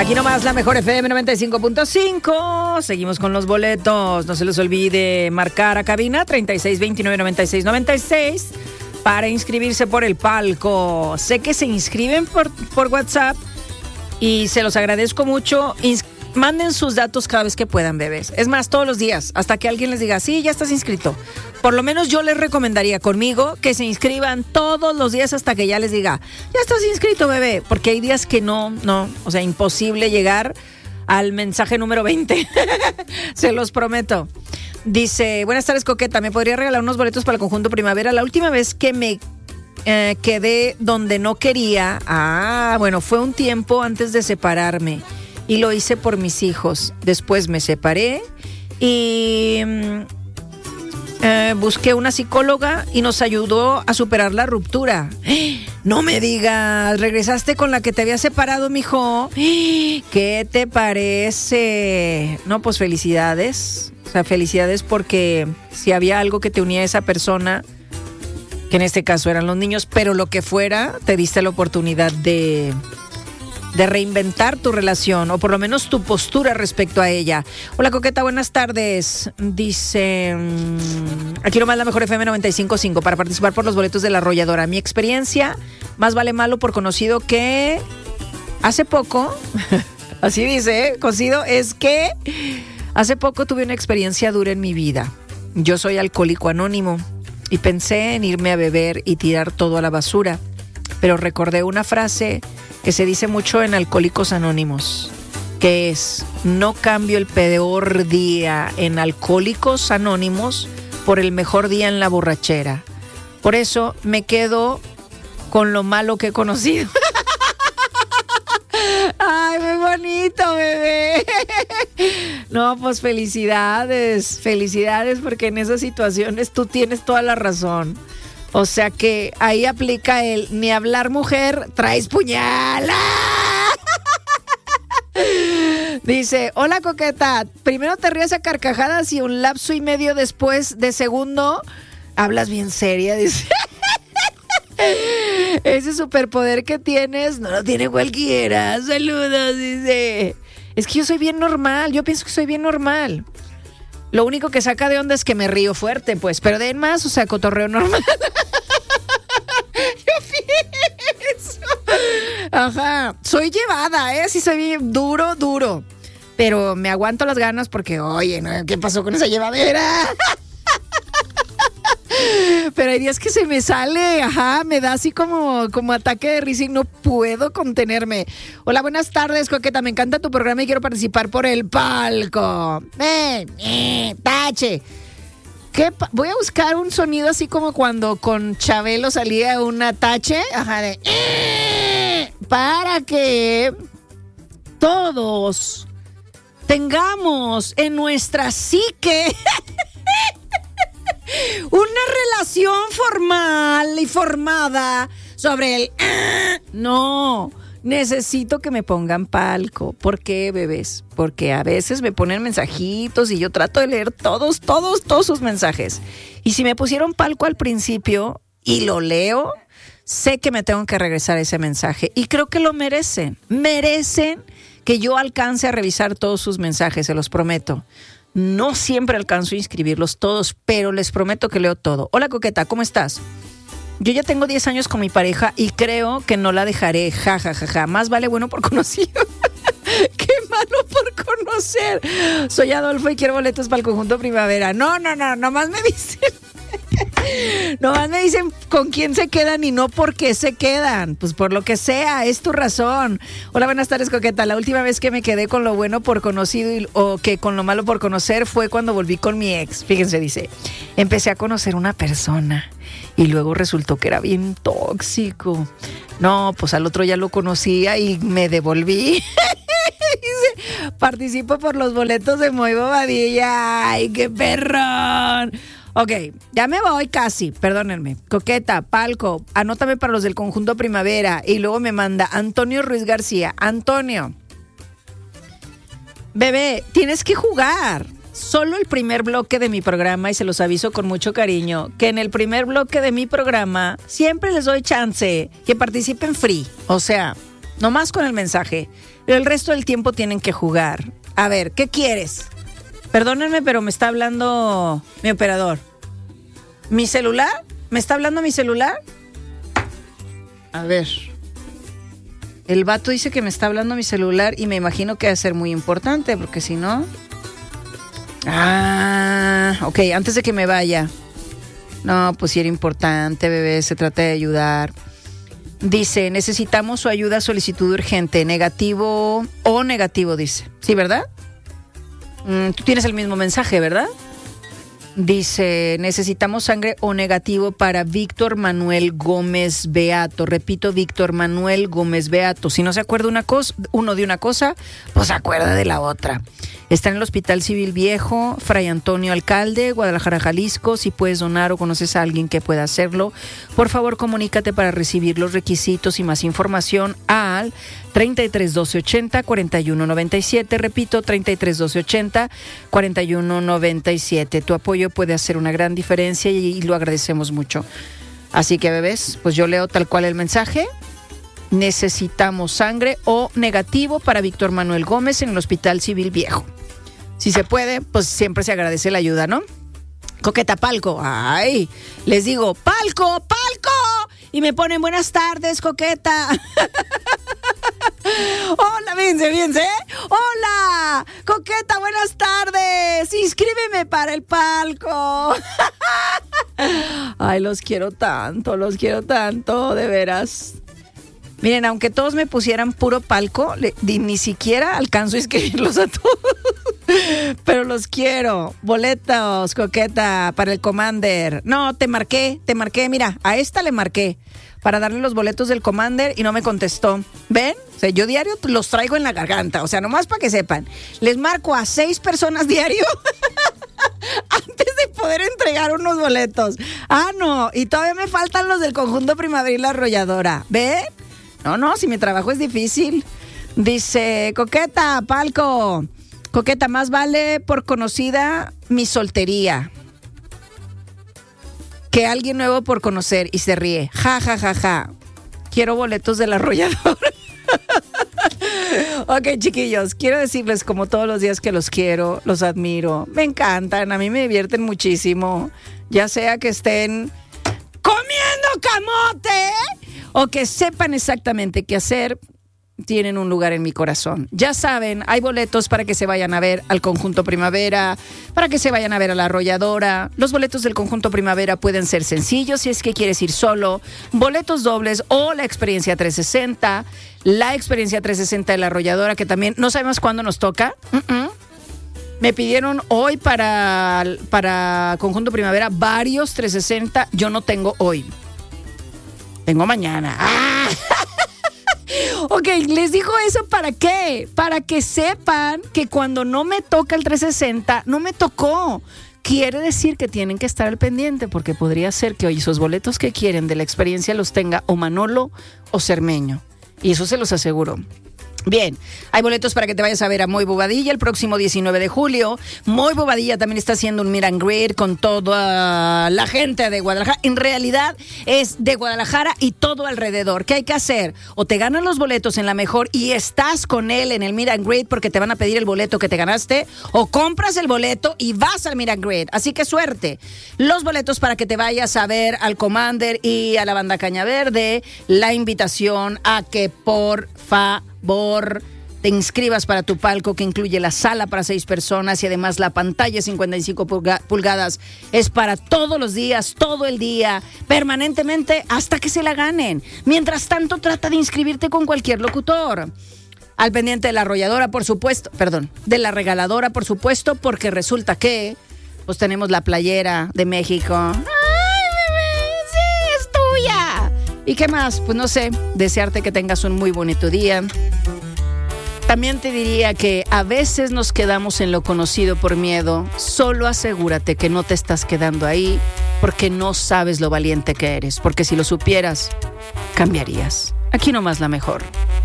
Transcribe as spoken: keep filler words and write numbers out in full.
Aquí nomás la mejor F M noventa y cinco punto cinco. Seguimos con los boletos. No se les olvide marcar a cabina treinta y seis veintinueve noventa y seis noventa y seis para inscribirse por el palco. Sé que se inscriben por, por WhatsApp y se los agradezco mucho. Ins- manden sus datos cada vez que puedan, bebés. Es más, todos los días, hasta que alguien les diga, sí, ya estás inscrito. Por lo menos yo les recomendaría conmigo que se inscriban todos los días hasta que ya les diga, ya estás inscrito, bebé. Porque hay días que no, no, o sea, imposible llegar al mensaje número veinte. Se los prometo. Dice, buenas tardes, Coqueta, ¿me podría regalar unos boletos para el conjunto Primavera? La última vez que me eh, quedé donde no quería, ah, bueno, fue un tiempo antes de separarme. Y lo hice por mis hijos. Después me separé y eh, busqué una psicóloga y nos ayudó a superar la ruptura. No me digas, regresaste con la que te había separado, mijo. ¿Qué te parece? No, pues felicidades. O sea, felicidades porque si había algo que te unía a esa persona, que en este caso eran los niños, pero lo que fuera, te diste la oportunidad de... de reinventar tu relación, o por lo menos tu postura respecto a ella. Hola, Coqueta, buenas tardes. Dice, aquí nomás la mejor F M noventa y cinco punto cinco para participar por los boletos de La Arrolladora. Mi experiencia, más vale malo por conocido que hace poco, así dice, ¿eh? Conocido, es que hace poco tuve una experiencia dura en mi vida. Yo soy alcohólico anónimo y pensé en irme a beber y tirar todo a la basura, pero recordé una frase que se dice mucho en Alcohólicos Anónimos, que es, no cambio el peor día en Alcohólicos Anónimos por el mejor día en la borrachera. Por eso me quedo con lo malo que he conocido. Ay, muy bonito, bebé. No, pues felicidades, felicidades, porque en esas situaciones tú tienes toda la razón. O sea que ahí aplica el ni hablar mujer, traes puñal. Dice, hola, Coqueta, primero te ríes a carcajadas y un lapso y medio después de segundo hablas bien seria, dice. Ese superpoder que tienes no lo tiene cualquiera. Saludos, dice. Es que yo soy bien normal, yo pienso que soy bien normal. Lo único que saca de onda es que me río fuerte, pues, pero de más, o sea, cotorreo normal. Yo pienso. Ajá, soy llevada, ¿eh? Sí, soy bien duro, duro. Pero me aguanto las ganas porque, oye, ¿no? ¿Qué pasó con esa llevadera? Pero hay días que se me sale, ajá, me da así como, como ataque de risa y no puedo contenerme. Hola, buenas tardes, Coqueta, me encanta tu programa y quiero participar por el palco. Eh, eh, tache. ¿Qué pa- Voy a buscar un sonido así como cuando con Chabelo salía una tache, ajá, de eh, para que todos tengamos en nuestra psique una relación formal y formada sobre el... No, necesito que me pongan palco. ¿Por qué, bebés? Porque a veces me ponen mensajitos y yo trato de leer todos, todos, todos sus mensajes. Y si me pusieron palco al principio y lo leo, sé que me tengo que regresar a ese mensaje. Y creo que lo merecen. Merecen que yo alcance a revisar todos sus mensajes, se los prometo. No siempre alcanzo a inscribirlos todos, pero les prometo que leo todo. Hola, Coqueta, ¿cómo estás? Yo ya tengo diez años con mi pareja y creo que no la dejaré. Ja, ja, ja, ja. Más vale bueno por conocido. Qué malo por conocer. Soy Adolfo y quiero boletos para el conjunto Primavera. No, no, no, nomás me dicen... Nomás me dicen con quién se quedan y no por qué se quedan. Pues por lo que sea, es tu razón. Hola, buenas tardes, Coqueta. La última vez que me quedé con lo bueno por conocido y, o que con lo malo por conocer fue cuando volví con mi ex. Fíjense, dice, empecé a conocer una persona y luego resultó que era bien tóxico. No, pues al otro ya lo conocía y me devolví. Dice, participo por los boletos de Moy Bobadilla. ¡Ay, qué perrón! Ok, ya me voy casi, perdónenme. Coqueta, palco, anótame para los del conjunto Primavera. Y luego me manda Antonio Ruiz García. Antonio, bebé, tienes que jugar. Solo el primer bloque de mi programa, y se los aviso con mucho cariño, que en el primer bloque de mi programa siempre les doy chance que participen free. O sea, Nomás con el mensaje. El resto del tiempo tienen que jugar. A ver, ¿qué quieres? Perdónenme, pero me está hablando mi operador. ¿Mi celular? ¿Me está hablando mi celular? A ver. El vato dice que me está hablando mi celular y me imagino que va a ser muy importante, porque si no... Ah, ok, antes de que me vaya. No, pues sí era importante, bebé, se trata de ayudar. Dice, necesitamos su ayuda, solicitud urgente, negativo o negativo, dice. ¿Sí, verdad? Mm, tú tienes el mismo mensaje, ¿verdad? Dice, necesitamos sangre O negativo para Víctor Manuel Gómez Beato. Repito, Víctor Manuel Gómez Beato. Si no se acuerda una cosa, uno de una cosa, pues se acuerda de la otra. Está en el Hospital Civil Viejo, Fray Antonio Alcalde, Guadalajara, Jalisco. Si puedes donar o conoces a alguien que pueda hacerlo, por favor comunícate para recibir los requisitos y más información al treinta y tres doce ochenta cuarenta y uno noventa y siete. Repito, treinta y tres doce ochenta cuarenta y uno noventa y siete. Tu apoyo puede hacer una gran diferencia y, y lo agradecemos mucho. Así que, bebés, pues yo leo tal cual el mensaje. Necesitamos sangre O negativo para Víctor Manuel Gómez en el Hospital Civil Viejo. Si se puede, pues siempre se agradece la ayuda, ¿no? Coqueta, palco. Ay, les digo, palco, palco. Y me ponen buenas tardes, Coqueta. Hola, fíjense, fíjense. Hola, Coqueta, buenas tardes. Inscríbeme para el palco. Ay, los quiero tanto, los quiero tanto, de veras. Miren, aunque todos me pusieran puro palco, le, ni siquiera alcanzo a inscribirlos a todos. Pero los quiero. Boletos, Coqueta, para el Commander. No, te marqué, te marqué. Mira, a esta le marqué para darle los boletos del Commander y no me contestó. ¿Ven? O sea, yo diario los traigo en la garganta. O sea, nomás para que sepan. Les marco a seis personas diario antes de poder entregar unos boletos. Ah, no. Y todavía me faltan los del Conjunto Primaveril Arrolladora. ¿Ven? No, no, si mi trabajo es difícil. Dice, Coqueta, palco. Coqueta, más vale por conocida mi soltería que alguien nuevo por conocer. Y se ríe. Ja, ja, ja, ja. Quiero boletos del arrollador. Ok, chiquillos, quiero decirles como todos los días que los quiero, los admiro. Me encantan, a mí me divierten muchísimo. Ya sea que estén comiendo camote o que sepan exactamente qué hacer, tienen un lugar en mi corazón. Ya saben, hay boletos para que se vayan a ver al Conjunto Primavera, para que se vayan a ver a la Arrolladora. Los boletos del Conjunto Primavera pueden ser sencillos si es que quieres ir solo, boletos dobles o la experiencia trescientos sesenta, la experiencia trescientos sesenta de la Arrolladora, que también no sabemos cuándo nos toca. Uh-uh. Me pidieron hoy para, para Conjunto Primavera varios trescientos sesenta, yo no tengo hoy. Tengo mañana. ¡Ah! Ok, les digo eso ¿para qué? Para que sepan que cuando no me toca el trescientos sesenta, no me tocó. Quiere decir que tienen que estar al pendiente porque podría ser que hoy esos boletos que quieren de la experiencia los tenga o Manolo o Cermeño. Y eso se los aseguro. Bien, hay boletos para que te vayas a ver a Moy Bobadilla el próximo diecinueve de julio. Moy Bobadilla también está haciendo un meet and greet con toda la gente de Guadalajara. En realidad es de Guadalajara y todo alrededor. ¿Qué hay que hacer? O te ganan los boletos en la mejor y estás con él en el meet and greet porque te van a pedir el boleto que te ganaste, o compras el boleto y vas al meet and greet. Así que suerte. Los boletos para que te vayas a ver al Commander y a la banda Caña Verde. La invitación a que por favor te inscribas para tu palco, que incluye la sala para seis personas y además la pantalla cincuenta y cinco pulgadas. Es para todos los días, todo el día, permanentemente, hasta que se la ganen. Mientras tanto, trata de inscribirte con cualquier locutor. Al pendiente de la arrolladora, por supuesto, perdón, de la regaladora, por supuesto, porque resulta que pues tenemos la playera de México. ¡Ay, bebé! ¡Sí, es tuya! ¿Y qué más? Pues no sé, desearte que tengas un muy bonito día. También te diría que a veces nos quedamos en lo conocido por miedo. Solo asegúrate que no te estás quedando ahí porque no sabes lo valiente que eres. Porque si lo supieras, cambiarías. Aquí nomás la mejor.